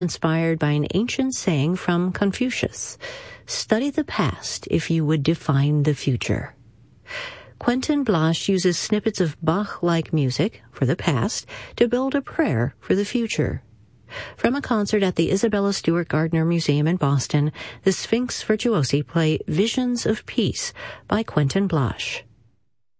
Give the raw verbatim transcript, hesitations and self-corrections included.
inspired by an ancient saying from Confucius, "Study the past if you would define the future." Quentin Blasch uses snippets of Bach-like music for the past to build a prayer for the future. From a concert at the Isabella Stewart Gardner Museum in Boston, the Sphinx Virtuosi play Visions of Peace by Quentin Blasch.